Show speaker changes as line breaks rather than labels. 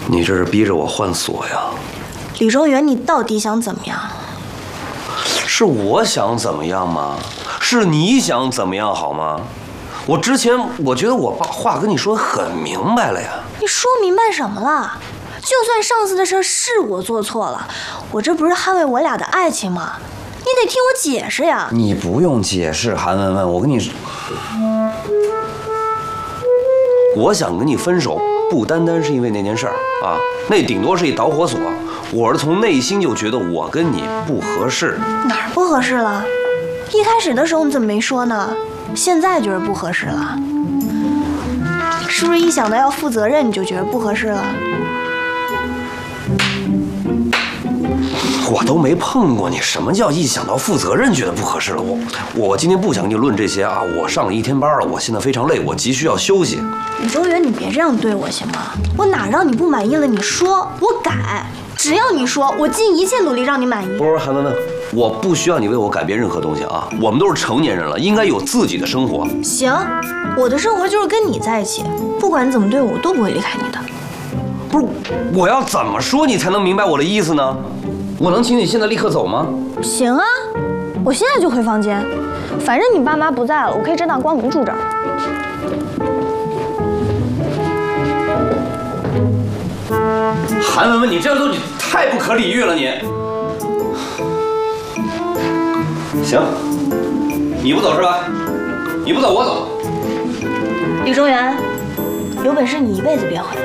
你这是逼着我换锁呀？
李中原，你到底想怎么样？
是我想怎么样吗？是你想怎么样好吗？我之前我觉得我把话跟你说很明白了呀。
你说明白什么了？就算上次的事是我做错了，我这不是捍卫我俩的爱情吗？你得听我解释呀。
你不用解释，韩文文，我跟你说，我想跟你分手，不单单是因为那件事儿啊，那顶多是一导火索。我是从内心就觉得我跟你不合适。
哪儿不合适了？一开始的时候你怎么没说呢？现在觉得不合适了？是不是一想到要负责任你就觉得不合适了？
我都没碰过你，什么叫一想到负责任觉得不合适了？我今天不想跟你论这些啊！我上了一天班了，我现在非常累，我急需要休息。
李周元，你别这样对我行吗？我哪让你不满意了？你说，我改。只要你说，我尽一切努力让你满意。
不是，韩文文，我不需要你为我改变任何东西啊！我们都是成年人了，应该有自己的生活。
行，我的生活就是跟你在一起，不管你怎么对我，我都不会离开你的。
不是，我要怎么说你才能明白我的意思呢？我能请你现在立刻走吗？
行啊，我现在就回房间，反正你爸妈不在了，我可以正大光明住这儿。
韩文文，你这样做你太不可理喻了你。行，你不走是吧？你不走我走。
李中原，有本事你一辈子别回来。